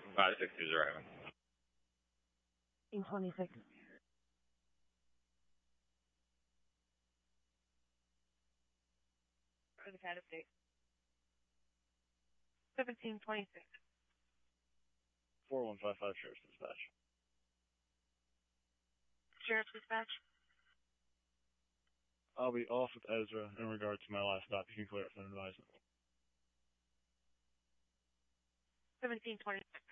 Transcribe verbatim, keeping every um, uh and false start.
five six two zero Haven. eight twenty-six. For the pad update. seventeen twenty-six. four one five five Sheriff's Dispatch. Sheriff's Dispatch. I'll be off with Ezra in regard to my last stop. You can clear it for an advisement. seventeen twenty-six.